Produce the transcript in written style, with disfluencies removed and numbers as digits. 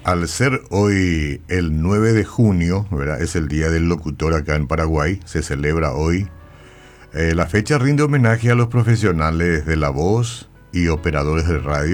Al ser hoy el 9 de junio, ¿verdad? Es el Día del Locutor acá en Paraguay, se celebra hoy. La fecha rinde homenaje a los profesionales de la voz y operadores de radio